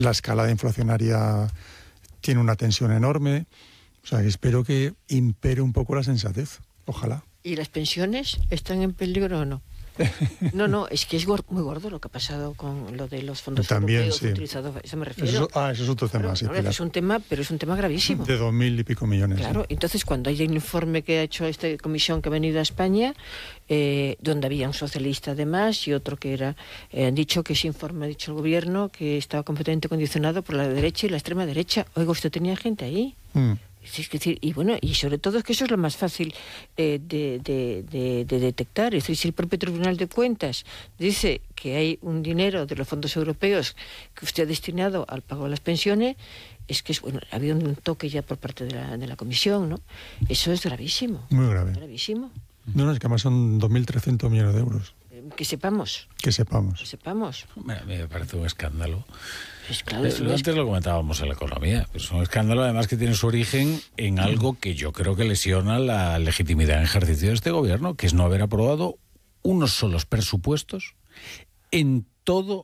La escalada inflacionaria tiene una tensión enorme. O sea, espero que impere un poco la sensatez. Ojalá. ¿Y las pensiones están en peligro o no? No, es que es muy gordo lo que ha pasado con lo de los fondos también, europeos sí. utilizados. Eso me refiero. Eso es otro tema, sí. Es un tema, pero es un tema gravísimo. De 2.000 y pico millones. Claro, sí. entonces cuando hay el informe que ha hecho esta comisión que ha venido a España, donde había un socialista además y otro que era, han dicho que ese informe ha dicho el gobierno que estaba completamente condicionado por la derecha y la extrema derecha. Oiga, usted tenía gente ahí. Es decir, y bueno, y sobre todo es que eso es lo más fácil de detectar. Es decir, si el propio Tribunal de Cuentas dice que hay un dinero de los fondos europeos que usted ha destinado al pago de las pensiones, es que ha habido un toque ya por parte de la Comisión, ¿no? Eso es gravísimo. Muy grave. Gravísimo. No, es que además son 2.300 millones de euros. Que sepamos. Que sepamos. A mí me parece un escándalo. Pues claro, Antes lo comentábamos en la economía. Es un escándalo además que tiene su origen en algo que yo creo que lesiona la legitimidad en ejercicio de este gobierno, que es no haber aprobado unos solos presupuestos en toda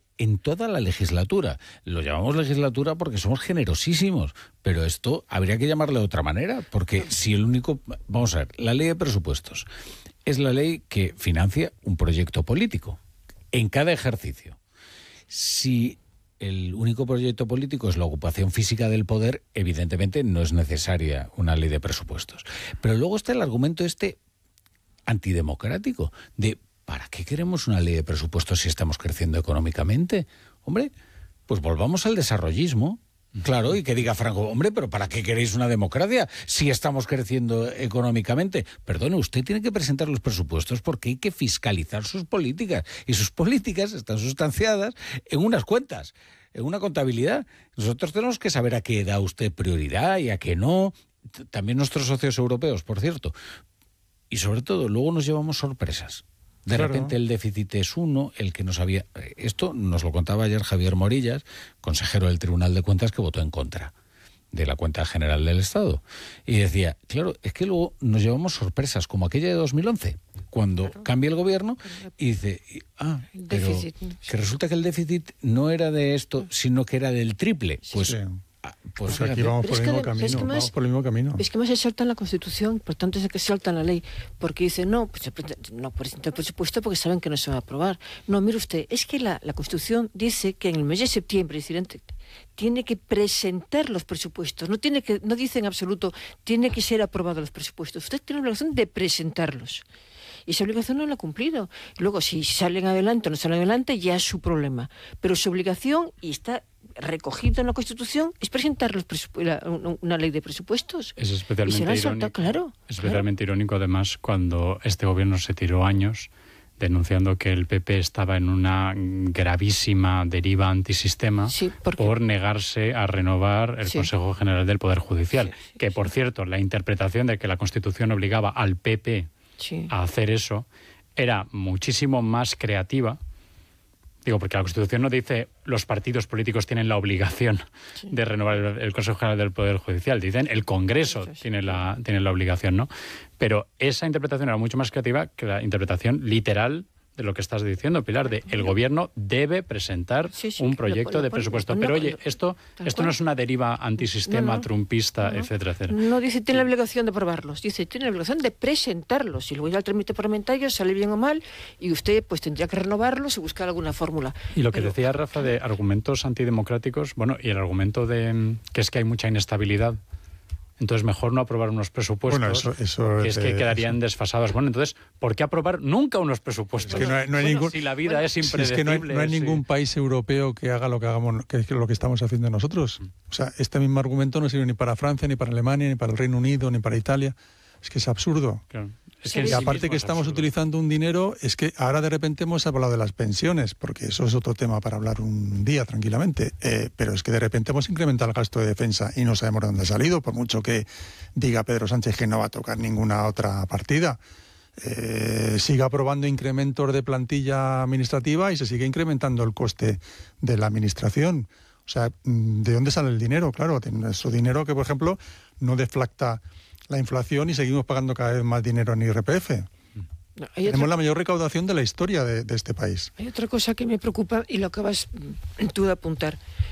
la legislatura. Lo llamamos legislatura porque somos generosísimos, pero esto habría que llamarle de otra manera, porque si el único... Vamos a ver, la ley de presupuestos es la ley que financia un proyecto político en cada ejercicio. Si el único proyecto político es la ocupación física del poder, evidentemente no es necesaria una ley de presupuestos. Pero luego está el argumento antidemocrático de ¿para qué queremos una ley de presupuestos si estamos creciendo económicamente? Hombre, pues volvamos al desarrollismo. Claro, y que diga Franco, hombre, pero ¿para qué queréis una democracia si estamos creciendo económicamente? Perdone, usted tiene que presentar los presupuestos porque hay que fiscalizar sus políticas. Y sus políticas están sustanciadas en unas cuentas, en una contabilidad. Nosotros tenemos que saber a qué da usted prioridad y a qué no. También nuestros socios europeos, por cierto. Y sobre todo, luego nos llevamos sorpresas. De repente el déficit es el que no sabía. Esto nos lo contaba ayer Javier Morillas, consejero del Tribunal de Cuentas, que votó en contra de la cuenta general del Estado. Y decía, claro, es que luego nos llevamos sorpresas, como aquella de 2011, cuando cambia el gobierno y dice, pero déficit, que resulta que el déficit no era de esto, sino que era del triple. Pues... Sí. Pues aquí vamos por el mismo camino. Es que más se salta en la Constitución, por tanto es que se salta en la ley, porque dice, no presenta el presupuesto porque saben que no se va a aprobar. No, mire usted, es que la Constitución dice que en el mes de septiembre, tiene que presentar los presupuestos, no dice en absoluto, tiene que ser aprobados los presupuestos. Usted tiene la obligación de presentarlos. Y esa obligación no la ha cumplido. Luego, si salen adelante o no salen adelante, ya es su problema. Pero su obligación, y está recogido en la Constitución, es presentar una ley de presupuestos. Es especialmente irónico. Especialmente irónico, además, cuando este gobierno se tiró años denunciando que el PP estaba en una gravísima deriva antisistema por negarse a renovar el Consejo General del Poder Judicial. Que, por cierto, la interpretación de que la Constitución obligaba al PP a hacer eso era muchísimo más creativa. Digo, porque la Constitución no dice los partidos políticos tienen la obligación de renovar el Consejo General del Poder Judicial. Dicen el Congreso tiene la obligación, ¿no? Pero esa interpretación era mucho más creativa que la interpretación literal de lo que estás diciendo, Pilar, de el gobierno debe presentar un proyecto de presupuesto. Pero oye, esto no es una deriva antisistema, trumpista, etcétera, etcétera. No dice tiene la obligación de aprobarlos, dice tiene la obligación de presentarlos. Si luego ya el trámite parlamentario sale bien o mal, y usted pues tendría que renovarlos y buscar alguna fórmula. Y lo que decía Rafa de argumentos antidemocráticos, bueno, y el argumento de que es que hay mucha inestabilidad. Entonces, mejor no aprobar unos presupuestos, que es que quedarían desfasados. Bueno, entonces, ¿por qué aprobar nunca unos presupuestos? Es que no hay ningún, si la vida es impredecible. Es que no hay ningún país europeo que haga lo que hagamos, que es lo que estamos haciendo nosotros. O sea, este mismo argumento no sirve ni para Francia, ni para Alemania, ni para el Reino Unido, ni para Italia. Es que es absurdo. Claro. Y aparte que estamos utilizando un dinero, es que ahora de repente hemos hablado de las pensiones, porque eso es otro tema para hablar un día tranquilamente, pero es que de repente hemos incrementado el gasto de defensa y no sabemos de dónde ha salido, por mucho que diga Pedro Sánchez que no va a tocar ninguna otra partida. Sigue aprobando incrementos de plantilla administrativa y se sigue incrementando el coste de la administración. O sea, ¿de dónde sale el dinero? Claro, es dinero que, por ejemplo, no deflacta la inflación y seguimos pagando cada vez más dinero en IRPF. Tenemos la mayor recaudación de la historia de este país. Hay otra cosa que me preocupa y lo acabas tú de apuntar.